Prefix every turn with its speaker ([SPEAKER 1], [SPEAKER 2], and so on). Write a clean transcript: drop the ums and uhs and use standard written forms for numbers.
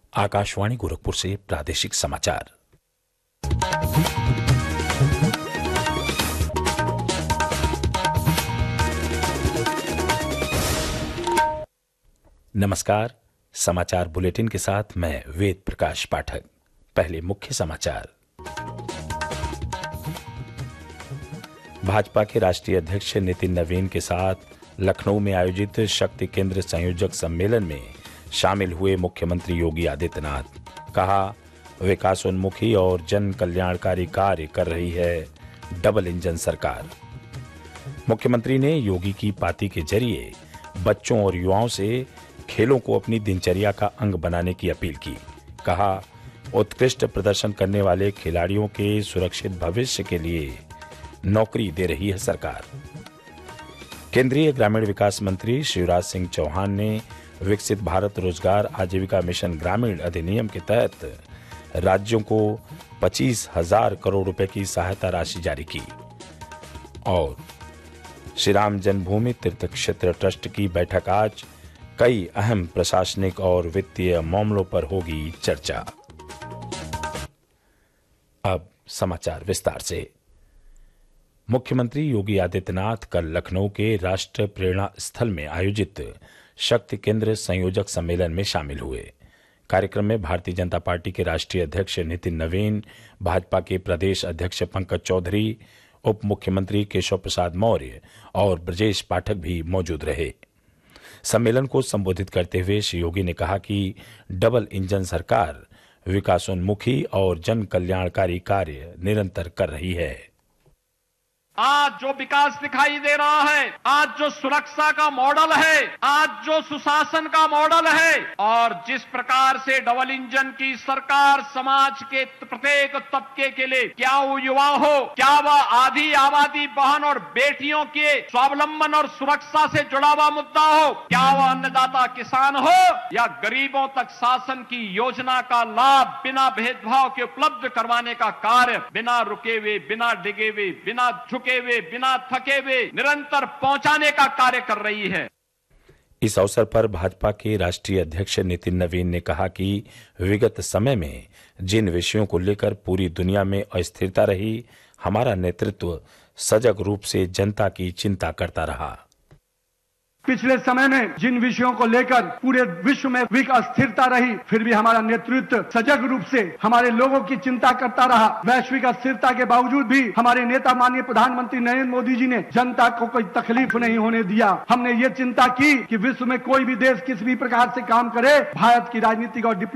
[SPEAKER 1] आकाशवाणी गोरखपुर से प्रादेशिक समाचार। नमस्कार। समाचार बुलेटिन के साथ मैं वेद प्रकाश पाठक। पहले मुख्य समाचार। भाजपा के राष्ट्रीय अध्यक्ष नितिन नवीन के साथ लखनऊ में आयोजित शक्ति केंद्र संयोजक सम्मेलन में शामिल हुए मुख्यमंत्री योगी आदित्यनाथ। कहा, विकासोन्मुखी और जन कल्याणकारी कार्य कर रही है डबल इंजन सरकार। मुख्यमंत्री ने योगी की पार्टी के जरिए बच्चों और युवाओं से खेलों को अपनी दिनचर्या का अंग बनाने की अपील की। कहा, उत्कृष्ट प्रदर्शन करने वाले खिलाड़ियों के सुरक्षित भविष्य के लिए नौकरी दे रही है सरकार। केंद्रीय ग्रामीण विकास मंत्री शिवराज सिंह चौहान ने विकसित भारत रोजगार आजीविका मिशन ग्रामीण अधिनियम के तहत राज्यों को 25,000 करोड़ रुपए की सहायता राशि जारी की। और श्री राम जन्मभूमि तीर्थ क्षेत्र ट्रस्ट की बैठक आज, कई अहम प्रशासनिक और वित्तीय मामलों पर होगी चर्चा। अब समाचार विस्तार से। मुख्यमंत्री योगी आदित्यनाथ कल लखनऊ के राष्ट्र प्रेरणा स्थल में आयोजित शक्ति केंद्र संयोजक सम्मेलन में शामिल हुए। कार्यक्रम में भारतीय जनता पार्टी के राष्ट्रीय अध्यक्ष नितिन नवीन, भाजपा के प्रदेश अध्यक्ष पंकज चौधरी, उप मुख्यमंत्री केशव प्रसाद मौर्य और ब्रजेश पाठक भी मौजूद रहे। सम्मेलन को संबोधित करते हुए श्री योगी ने कहा कि डबल इंजन सरकार विकासोन्मुखी और जन कल्याणकारी कार्य निरंतर कर रही है।
[SPEAKER 2] आज जो विकास दिखाई दे रहा है, आज जो सुरक्षा का मॉडल है, आज जो सुशासन का मॉडल है और जिस प्रकार से डबल इंजन की सरकार समाज के प्रत्येक तबके के लिए, क्या वो युवा हो, क्या वह आधी आबादी बहन और बेटियों के स्वावलंबन और सुरक्षा से जुड़ा हुआ मुद्दा हो, क्या वह अन्नदाता किसान हो या गरीबों तक शासन की योजना का लाभ बिना भेदभाव के उपलब्ध करवाने का कार्य बिना रुके हुए, बिना डिगे हुए, बिना झुके वे, बिना थके हुए निरंतर पहुंचाने का कार्य कर रही है।
[SPEAKER 1] इस अवसर पर भाजपा के राष्ट्रीय अध्यक्ष नितिन नवीन ने कहा कि विगत समय में जिन विषयों को लेकर पूरी दुनिया में अस्थिरता रही, हमारा नेतृत्व सजग रूप से जनता की चिंता करता रहा।
[SPEAKER 3] पिछले समय में जिन विषयों को लेकर पूरे विश्व में अस्थिरता रही, फिर भी हमारा नेतृत्व सजग रूप से हमारे लोगों की चिंता करता रहा। वैश्विक अस्थिरता के बावजूद भी हमारे नेता माननीय प्रधानमंत्री नरेंद्र मोदी जी ने जनता को कोई तकलीफ नहीं होने दिया। हमने ये चिंता की कि विश्व में कोई भी देश किसी भी प्रकार से काम करे, भारत की राजनीतिक और